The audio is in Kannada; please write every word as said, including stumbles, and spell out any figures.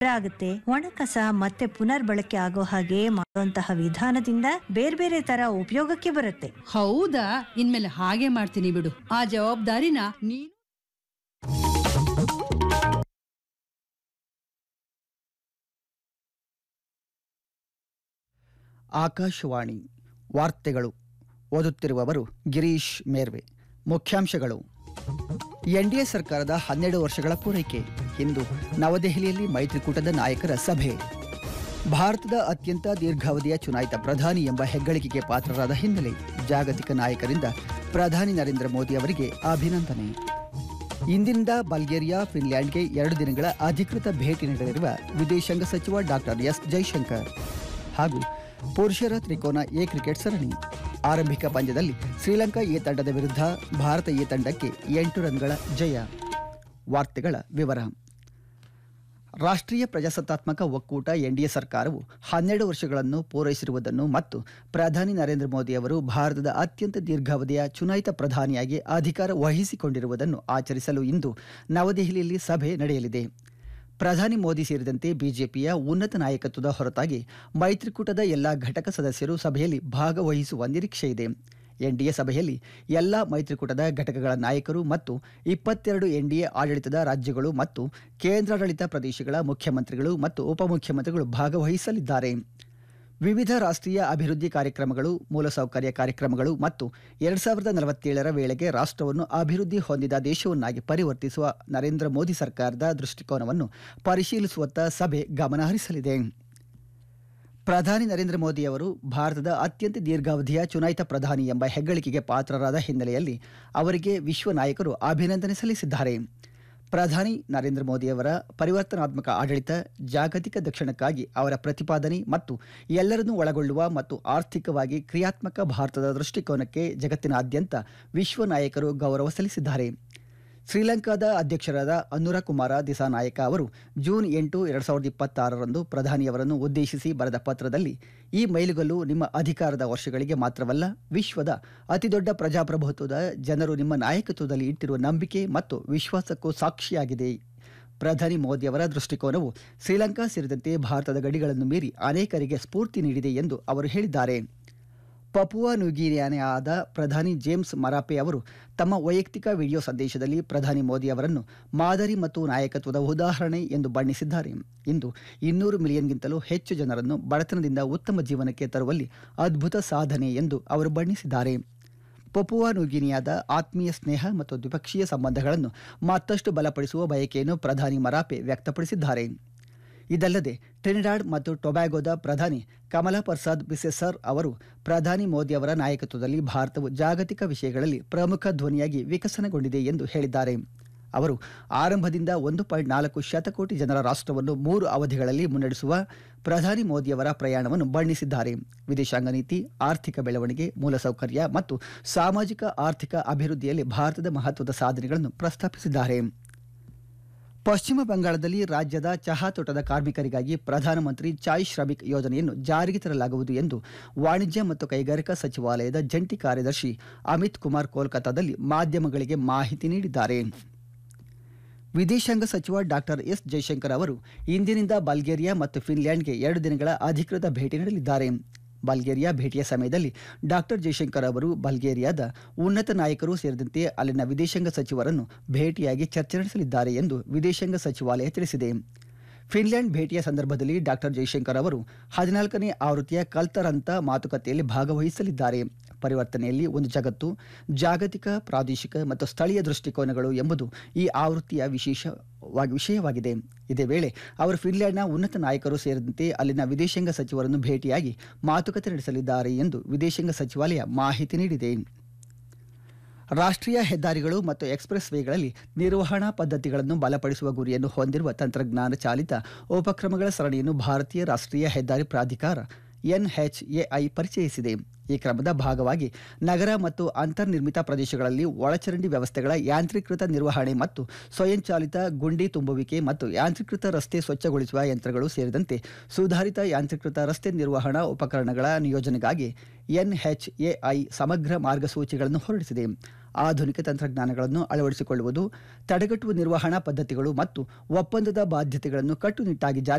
ಆಗುತ್ತೆ. ಒಣ ಕಸ ಮತ್ತೆ ಪುನರ್ಬಳಕೆ ಆಗೋ ಹಾಗೆ ಮಾಡುವಂತಹ ವಿಧಾನದಿಂದ ಬೇರೆ ಬೇರೆ ತರ ಉಪಯೋಗಕ್ಕೆ ಬರುತ್ತೆ. ಹೌದಾ, ಇನ್ಮೇಲೆ ಹಾಗೆ ಮಾಡ್ತೀನಿ ಬಿಡು. ಆ ಜವಾಬ್ದಾರಿನ ನೀನು. ಆಕಾಶವಾಣಿ ವಾರ್ತೆಗಳು ಓದುತ್ತಿರುವವರು ಗಿರೀಶ್ ಮೇರ್ವೆ. ಮುಖ್ಯಾಂಶಗಳು: ಎನ್ಡಿಎ ಸರ್ಕಾರದ ಹನ್ನೆರಡು ವರ್ಷಗಳ ಪೂರೈಕೆ. ಇಂದು ನವದೆಹಲಿಯಲ್ಲಿ ಮೈತ್ರಿಕೂಟದ ನಾಯಕರ ಸಭೆ. ಭಾರತದ ಅತ್ಯಂತ ದೀರ್ಘಾವಧಿಯ ಚುನಾಯಿತ ಪ್ರಧಾನಿ ಎಂಬ ಹೆಗ್ಗಳಿಕೆಗೆ ಪಾತ್ರರಾದ ಹಿನ್ನೆಲೆ ಜಾಗತಿಕ ನಾಯಕರಿಂದ ಪ್ರಧಾನಿ ನರೇಂದ್ರ ಮೋದಿ ಅವರಿಗೆ ಅಭಿನಂದನೆ. ಇಂದಿನಿಂದ ಬಲ್ಗೇರಿಯಾ, ಫಿನ್ಲ್ಯಾಂಡ್ಗೆ ಎರಡು ದಿನಗಳ ಅಧಿಕೃತ ಭೇಟಿ ನೀಡಲಿರುವ ವಿದೇಶಾಂಗ ಸಚಿವ ಡಾಕ್ಟರ್ ಎಸ್ ಜೈಶಂಕರ್. ಹಾಗೂ ಪುರುಷರ ತ್ರಿಕೋನ ಎ ಕ್ರಿಕೆಟ್ ಸರಣಿ ಆರಂಭಿಕ ಪಂದ್ಯದಲ್ಲಿ ಶ್ರೀಲಂಕಾ ಎ ತಂಡದ ವಿರುದ್ಧ ಭಾರತ ಎ ತಂಡಕ್ಕೆ ಎಂಟು ರನ್ಗಳ ಜಯ. ವಾರ್ತೆಗಳ ವಿವರ. ರಾಷ್ಟ್ರೀಯ ಪ್ರಜಾಸತ್ತಾತ್ಮಕ ಒಕ್ಕೂಟ ಎನ್ಡಿಎ ಸರ್ಕಾರವು ಹನ್ನೆರಡು ವರ್ಷಗಳನ್ನು ಪೂರೈಸಿರುವುದನ್ನು ಮತ್ತು ಪ್ರಧಾನಿ ನರೇಂದ್ರ ಮೋದಿ ಅವರು ಭಾರತದ ಅತ್ಯಂತ ದೀರ್ಘಾವಧಿಯ ಚುನಾಯಿತ ಪ್ರಧಾನಿಯಾಗಿ ಅಧಿಕಾರ ವಹಿಸಿಕೊಂಡಿರುವುದನ್ನು ಆಚರಿಸಲು ಇಂದು ನವದೆಹಲಿಯಲ್ಲಿ ಸಭೆ ನಡೆಯಲಿದೆ. ಪ್ರಧಾನಿ ಮೋದಿ ಸೇರಿದಂತೆ ಬಿಜೆಪಿಯ ಉನ್ನತ ನಾಯಕತ್ವದ ಹೊರತಾಗಿ ಮೈತ್ರಿಕೂಟದ ಎಲ್ಲ ಘಟಕ ಸದಸ್ಯರು ಸಭೆಯಲ್ಲಿ ಭಾಗವಹಿಸುವ ನಿರೀಕ್ಷೆ ಇದೆ. ಎನ್ಡಿಎ ಸಭೆಯಲ್ಲಿ ಎಲ್ಲ ಮೈತ್ರಿಕೂಟದ ಘಟಕಗಳ ನಾಯಕರು ಮತ್ತು ಇಪ್ಪತ್ತೆರಡು ಎನ್ಡಿಎ ಆಡಳಿತದ ರಾಜ್ಯಗಳು ಮತ್ತು ಕೇಂದ್ರಾಡಳಿತ ಪ್ರದೇಶಗಳ ಮುಖ್ಯಮಂತ್ರಿಗಳು ಮತ್ತು ಉಪಮುಖ್ಯಮಂತ್ರಿಗಳು ಭಾಗವಹಿಸಲಿದ್ದಾರೆ. ವಿವಿಧ ರಾಷ್ಟ್ರೀಯ ಅಭಿವೃದ್ಧಿ ಕಾರ್ಯಕ್ರಮಗಳು, ಮೂಲಸೌಕರ್ಯ ಕಾರ್ಯಕ್ರಮಗಳು ಮತ್ತು ಎರಡು ಸಾವಿರದ ನಲವತ್ತೇಳರ ವೇಳೆಗೆ ರಾಷ್ಟ್ರವನ್ನು ಅಭಿವೃದ್ಧಿ ಹೊಂದಿದ ದೇಶವನ್ನಾಗಿ ಪರಿವರ್ತಿಸುವ ನರೇಂದ್ರ ಮೋದಿ ಸರ್ಕಾರದ ದೃಷ್ಟಿಕೋನವನ್ನು ಪರಿಶೀಲಿಸುವತ್ತ ಸಭೆ ಗಮನ ಹರಿಸಲಿದೆ. ಪ್ರಧಾನಿ ನರೇಂದ್ರ ಮೋದಿ ಅವರು ಭಾರತದ ಅತ್ಯಂತ ದೀರ್ಘಾವಧಿಯ ಚುನಾಯಿತ ಪ್ರಧಾನಿ ಎಂಬ ಹೆಗ್ಗಳಿಕೆಗೆ ಪಾತ್ರರಾದ ಹಿನ್ನೆಲೆಯಲ್ಲಿ ಅವರಿಗೆ ವಿಶ್ವ ನಾಯಕರು ಅಭಿನಂದನೆ ಸಲ್ಲಿಸಿದ್ದಾರೆ. ಪ್ರಧಾನಿ ನರೇಂದ್ರ ಮೋದಿಯವರ ಪರಿವರ್ತನಾತ್ಮಕ ಆಡಳಿತ, ಜಾಗತಿಕ ದಕ್ಷಿಣಕ್ಕಾಗಿ ಅವರ ಪ್ರತಿಪಾದನೆ ಮತ್ತು ಎಲ್ಲರನ್ನೂ ಒಳಗೊಳ್ಳುವ ಮತ್ತು ಆರ್ಥಿಕವಾಗಿ ಕ್ರಿಯಾತ್ಮಕ ಭಾರತದ ದೃಷ್ಟಿಕೋನಕ್ಕೆ ಜಗತ್ತಿನಾದ್ಯಂತ ವಿಶ್ವ ನಾಯಕರು ಗೌರವ ಸಲ್ಲಿಸಿದ್ದಾರೆ. ಶ್ರೀಲಂಕಾದ ಅಧ್ಯಕ್ಷರಾದ ಅನುರಕುಮಾರ ದಿಸಾನಾಯಕ ಅವರು ಜೂನ್ ಎಂಟು ಎರಡು ಸಾವಿರದ ಇಪ್ಪತ್ತಾರರಂದು ಪ್ರಧಾನಿಯವರನ್ನು ಉದ್ದೇಶಿಸಿ ಬರೆದ ಪತ್ರದಲ್ಲಿ, ಈ ಮೈಲುಗಲ್ಲು ನಿಮ್ಮ ಅಧಿಕಾರದ ವರ್ಷಗಳಿಗೆ ಮಾತ್ರವಲ್ಲ, ವಿಶ್ವದ ಅತಿದೊಡ್ಡ ಪ್ರಜಾಪ್ರಭುತ್ವದ ಜನರು ನಿಮ್ಮ ನಾಯಕತ್ವದಲ್ಲಿ ಇಟ್ಟಿರುವ ನಂಬಿಕೆ ಮತ್ತು ವಿಶ್ವಾಸಕ್ಕೂ ಸಾಕ್ಷಿಯಾಗಿದೆ. ಪ್ರಧಾನಿ ಮೋದಿಯವರ ದೃಷ್ಟಿಕೋನವು ಶ್ರೀಲಂಕಾ ಸೇರಿದಂತೆ ಭಾರತದ ಗಡಿಗಳನ್ನು ಮೀರಿ ಅನೇಕರಿಗೆ ಸ್ಫೂರ್ತಿ ನೀಡಿದೆ ಎಂದು ಅವರು ಹೇಳಿದ್ದಾರೆ. ಪಪುವಾ ನ್ಯೂಗಿನಿಯಾದ ಪ್ರಧಾನಿ ಜೇಮ್ಸ್ ಮರಾಪೆ ಅವರು ತಮ್ಮ ವೈಯಕ್ತಿಕ ವಿಡಿಯೋ ಸಂದೇಶದಲ್ಲಿ ಪ್ರಧಾನಿ ಮೋದಿ ಅವರನ್ನು ಮಾದರಿ ಮತ್ತು ನಾಯಕತ್ವದ ಉದಾಹರಣೆ ಎಂದು ಬಣ್ಣಿಸಿದ್ದಾರೆ. ಇಂದು ಇನ್ನೂರು ಮಿಲಿಯನ್ಗಿಂತಲೂ ಹೆಚ್ಚು ಜನರನ್ನು ಬಡತನದಿಂದ ಉತ್ತಮ ಜೀವನಕ್ಕೆ ತರುವಲ್ಲಿ ಅದ್ಭುತ ಸಾಧನೆ ಎಂದು ಅವರು ಬಣ್ಣಿಸಿದ್ದಾರೆ. ಪಪುವಾ ನ್ಯೂಗಿನಿಯಾದ ಆತ್ಮೀಯ ಸ್ನೇಹ ಮತ್ತು ದ್ವಿಪಕ್ಷೀಯ ಸಂಬಂಧಗಳನ್ನು ಮತ್ತಷ್ಟು ಬಲಪಡಿಸುವ ಬಯಕೆಯನ್ನು ಪ್ರಧಾನಿ ಮರಾಪೆ ವ್ಯಕ್ತಪಡಿಸಿದ್ದಾರೆ. ಇದಲ್ಲದೆ ಟ್ರಿನಿಡಾಡ್ ಮತ್ತು ಟೊಬ್ಯಾಗೊದ ಪ್ರಧಾನಿ ಕಮಲಾ ಪ್ರಸಾದ್ ಬಿಸೆಸರ್ ಅವರು ಪ್ರಧಾನಿ ಮೋದಿ ಅವರ ನಾಯಕತ್ವದಲ್ಲಿ ಭಾರತವು ಜಾಗತಿಕ ವಿಷಯಗಳಲ್ಲಿ ಪ್ರಮುಖ ಧ್ವನಿಯಾಗಿ ವಿಕಸನಗೊಂಡಿದೆ ಎಂದು ಹೇಳಿದ್ದಾರೆ. ಅವರು ಆರಂಭದಿಂದ ಒಂದು ಪಾಯಿಂಟ್ ನಾಲ್ಕು ಶತಕೋಟಿ ಜನರ ರಾಷ್ಟ್ರವನ್ನು ಮೂರು ಅವಧಿಗಳಲ್ಲಿ ಮುನ್ನಡೆಸುವ ಪ್ರಧಾನಿ ಮೋದಿಯವರ ಪ್ರಯಾಣವನ್ನು ಬಣ್ಣಿಸಿದ್ದಾರೆ. ವಿದೇಶಾಂಗ ನೀತಿ, ಆರ್ಥಿಕ ಬೆಳವಣಿಗೆ, ಮೂಲಸೌಕರ್ಯ ಮತ್ತು ಸಾಮಾಜಿಕ ಆರ್ಥಿಕ ಅಭಿವೃದ್ಧಿಯಲ್ಲಿ ಭಾರತದ ಮಹತ್ವದ ಸಾಧನೆಗಳನ್ನು ಪ್ರಸ್ತಾಪಿಸಿದ್ದಾರೆ. ಪಶ್ಚಿಮ ಬಂಗಾಳದಲ್ಲಿ ರಾಜ್ಯದ ಚಹಾ ತೋಟದ ಕಾರ್ಮಿಕರಿಗಾಗಿ ಪ್ರಧಾನಮಂತ್ರಿ ಚಾಯ್ ಶ್ರಮಿಕ್ ಯೋಜನೆಯನ್ನು ಜಾರಿಗೆ ತರಲಾಗುವುದು ಎಂದು ವಾಣಿಜ್ಯ ಮತ್ತು ಕೈಗಾರಿಕಾ ಸಚಿವಾಲಯದ ಜಂಟಿ ಕಾರ್ಯದರ್ಶಿ ಅಮಿತ್ ಕುಮಾರ್ ಕೋಲ್ಕತಾದಲ್ಲಿ ಮಾಧ್ಯಮಗಳಿಗೆ ಮಾಹಿತಿ ನೀಡಿದ್ದಾರೆ. ವಿದೇಶಾಂಗ ಸಚಿವ ಡಾಕ್ಟರ್ ಎಸ್ ಜೈಶಂಕರ್ ಅವರು ಇಂದಿನಿಂದ ಬಲ್ಗೇರಿಯಾ ಮತ್ತು ಫಿನ್ಲ್ಯಾಂಡ್ಗೆ ಎರಡು ದಿನಗಳ ಅಧಿಕೃತ ಭೇಟಿ ನೀಡಲಿದ್ದಾರೆ. ಬಲ್ಗೇರಿಯಾ ಭೇಟಿಯ ಸಮಯದಲ್ಲಿ ಡಾಕ್ಟರ್ ಜೈಶಂಕರ್ ಅವರು ಬಲ್ಗೇರಿಯಾದ ಉನ್ನತ ನಾಯಕರು ಸೇರಿದಂತೆ ಅಲ್ಲಿನ ವಿದೇಶಾಂಗ ಸಚಿವರನ್ನು ಭೇಟಿಯಾಗಿ ಚರ್ಚೆ ನಡೆಸಲಿದ್ದಾರೆ ಎಂದು ವಿದೇಶಾಂಗ ಸಚಿವಾಲಯ ತಿಳಿಸಿದೆ. ಫಿನ್ಲ್ಯಾಂಡ್ ಭೇಟಿಯ ಸಂದರ್ಭದಲ್ಲಿ ಡಾಕ್ಟರ್ ಜೈಶಂಕರ್ ಅವರು ಹದಿನಾಲ್ಕನೇ ಆವೃತ್ತಿಯ ಕಲ್ತರಂತ ಮಾತುಕತೆಯಲ್ಲಿ ಭಾಗವಹಿಸಲಿದ್ದಾರೆ. ಪರಿವರ್ತನೆಯಲ್ಲಿ ಒಂದು ಜಗತ್ತು, ಜಾಗತಿಕ, ಪ್ರಾದೇಶಿಕ ಮತ್ತು ಸ್ಥಳೀಯ ದೃಷ್ಟಿಕೋನಗಳು ಎಂಬುದು ಈ ಆವೃತ್ತಿಯ ವಿಶೇಷ ವಿಷಯವಾಗಿದೆ. ಇದೇ ವೇಳೆ ಅವರು ಫಿನ್ಲ್ಯಾಂಡ್ನ ಉನ್ನತ ನಾಯಕರು ಸೇರಿದಂತೆ ಅಲ್ಲಿನ ವಿದೇಶಾಂಗ ಸಚಿವರನ್ನು ಭೇಟಿಯಾಗಿ ಮಾತುಕತೆ ನಡೆಸಲಿದ್ದಾರೆ ಎಂದು ವಿದೇಶಾಂಗ ಸಚಿವಾಲಯ ಮಾಹಿತಿ ನೀಡಿದೆ. ರಾಷ್ಟ್ರೀಯ ಹೆದ್ದಾರಿಗಳು ಮತ್ತು ಎಕ್ಸ್‌ಪ್ರೆಸ್ ವೇಗಳಲ್ಲಿ ನಿರ್ವಹಣಾ ಪದ್ಧತಿಗಳನ್ನು ಬಲಪಡಿಸುವ ಗುರಿಯನ್ನು ಹೊಂದಿರುವ ತಂತ್ರಜ್ಞಾನ ಚಾಲಿತ ಉಪಕ್ರಮಗಳ ಸರಣಿಯನ್ನು ಭಾರತೀಯ ರಾಷ್ಟ್ರೀಯ ಹೆದ್ದಾರಿ ಪ್ರಾಧಿಕಾರ ಎನ್‌ಎಚ್‌ಎಐ ಪರಿಚಯಿಸಿದೆ. ಈ ಕ್ರಮದ ಭಾಗವಾಗಿ ನಗರ ಮತ್ತು ಅಂತರ್ನಿರ್ಮಿತ ಪ್ರದೇಶಗಳಲ್ಲಿ ಒಳಚರಂಡಿ ವ್ಯವಸ್ಥೆಗಳ ಯಾಂತ್ರೀಕೃತ ನಿರ್ವಹಣೆ ಮತ್ತು ಸ್ವಯಂಚಾಲಿತ ಗುಂಡಿ ತುಂಬುವಿಕೆ ಮತ್ತು ಯಾಂತ್ರೀಕೃತ ರಸ್ತೆ ಸ್ವಚ್ಛಗೊಳಿಸುವ ಯಂತ್ರಗಳು ಸೇರಿದಂತೆ ಸುಧಾರಿತ ಯಾಂತ್ರೀಕೃತ ರಸ್ತೆ ನಿರ್ವಹಣಾ ಉಪಕರಣಗಳ ನಿಯೋಜನೆಗಾಗಿ ಎನ್‌ಎಚ್‌ಎಐ ಸಮಗ್ರ ಮಾರ್ಗಸೂಚಿಗಳನ್ನು ಹೊರಡಿಸಿದೆ. ಆಧುನಿಕ ತಂತ್ರಜ್ಞಾನಗಳನ್ನು ಅಳವಡಿಸಿಕೊಳ್ಳುವುದು, ತಡೆಗಟ್ಟುವ ನಿರ್ವಹಣಾ ಪದ್ಧತಿಗಳು ಮತ್ತು ಒಪ್ಪಂದದ ಬಾಧ್ಯತೆಗಳನ್ನು ಕಟ್ಟುನಿಟ್ಟಾಗಿ ಜಾರಿ